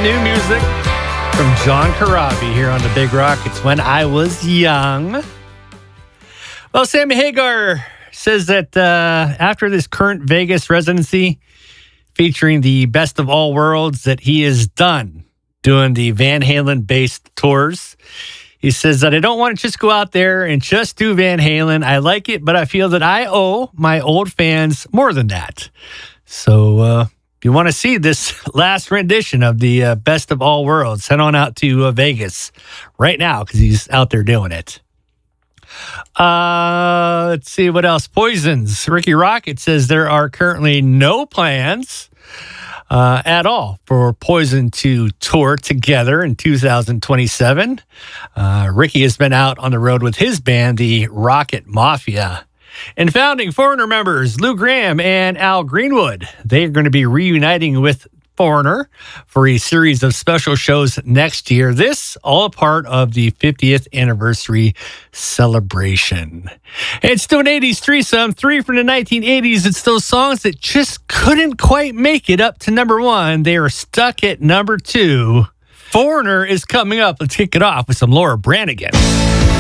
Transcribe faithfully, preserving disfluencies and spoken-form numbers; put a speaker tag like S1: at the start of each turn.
S1: new music from John Corabi here on the Big Rock. It's When I Was Young. Well, Sammy Hagar says that uh, after this current Vegas residency featuring the Best of All Worlds, that he is done doing the Van Halen-based tours. He says that I don't want to just go out there and just do Van Halen. I like it, but I feel that I owe my old fans more than that. So uh, if you want to see this last rendition of the uh, Best of All Worlds, head on out to uh, Vegas right now because he's out there doing it. Uh, let's see what else. Poisons. Ricky Rocket says there are currently no plans uh, at all for Poison to tour together in two thousand twenty-seven. Uh, Ricky has been out on the road with his band, the Rocket Mafia. And founding Foreigner members Lou Gramm and Al Greenwood, they're going to be reuniting with Foreigner for a series of special shows next year. This all a part of the fiftieth anniversary celebration. It's still an eighties threesome, three from the nineteen eighties. It's those songs that just couldn't quite make it up to number one. They are stuck at number two. Foreigner is coming up. Let's kick it off with some Laura Branigan.